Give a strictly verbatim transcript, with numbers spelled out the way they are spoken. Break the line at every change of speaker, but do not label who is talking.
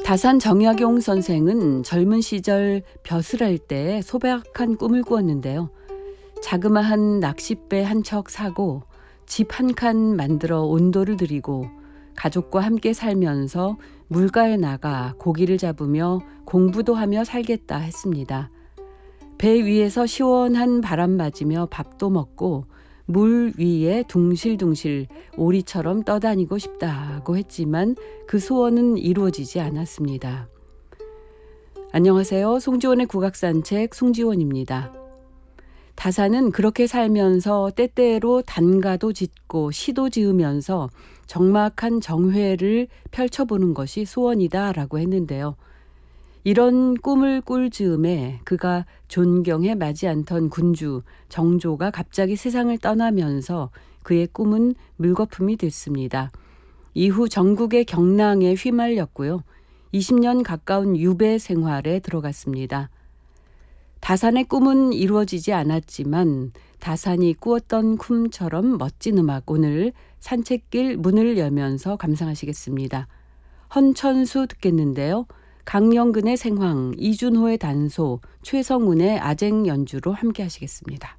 다산 정약용 선생은 젊은 시절 벼슬 할 때 소박한 꿈을 꾸었는데요. 자그마한 낚싯배 한 척 사고 집 한 칸 만들어 온돌을 들이고 가족과 함께 살면서 물가에 나가 고기를 잡으며 공부도 하며 살겠다 했습니다. 배 위에서 시원한 바람 맞으며 밥도 먹고 물 위에 둥실둥실 오리처럼 떠다니고 싶다고 했지만 그 소원은 이루어지지 않았습니다. 안녕하세요. 송지원의 국악산책 송지원입니다. 다산은 그렇게 살면서 때때로 단가도 짓고 시도 지으면서 적막한 정회를 펼쳐보는 것이 소원이다라고 했는데요. 이런 꿈을 꿀 즈음에 그가 존경에 맞지 않던 군주 정조가 갑자기 세상을 떠나면서 그의 꿈은 물거품이 됐습니다. 이후 전국의 경랑에 휘말렸고요. 이십 년 가까운 유배 생활에 들어갔습니다. 다산의 꿈은 이루어지지 않았지만 다산이 꾸었던 꿈처럼 멋진 음악, 오늘 산책길 문을 열면서 감상하시겠습니다. 헌천수 듣겠는데요. 강영근의 생황, 이준호의 단소, 최성훈의 아쟁 연주로 함께 하시겠습니다.